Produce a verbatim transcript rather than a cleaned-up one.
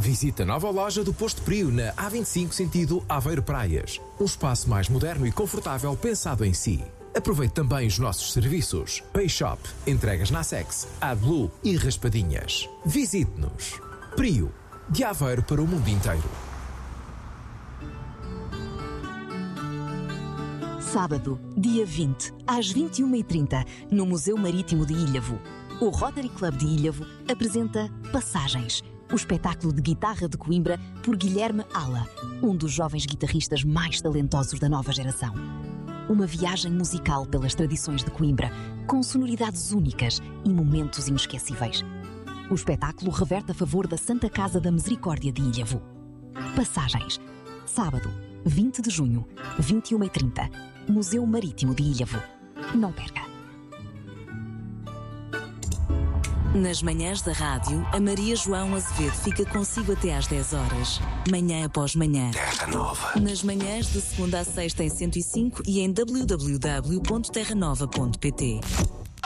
Visita a nova loja do Posto Prio na A vinte e cinco sentido Aveiro Praias. Um espaço mais moderno e confortável pensado em si. Aproveite também os nossos serviços. Pay Shop, entregas na Sex, AdBlue e raspadinhas. Visite-nos. Prio, de Aveiro para o mundo inteiro. Sábado, dia vinte, às vinte e uma e trinta, no Museu Marítimo de Ilhavo. O Rotary Club de Ilhavo apresenta Passagens, o espetáculo de guitarra de Coimbra por Guilherme Ala, um dos jovens guitarristas mais talentosos da nova geração. Uma viagem musical pelas tradições de Coimbra, com sonoridades únicas e momentos inesquecíveis. O espetáculo reverte a favor da Santa Casa da Misericórdia de Ilhavo. Passagens, sábado, vinte de junho, vinte e uma e trinta, Museu Marítimo de Ilhavo. Não perca! Nas manhãs da rádio, a Maria João Azevedo fica consigo até às dez horas. Manhã após manhã. Terra Nova. Nas manhãs de segunda a sexta em cento e cinco e em w w w ponto terra nova ponto p t.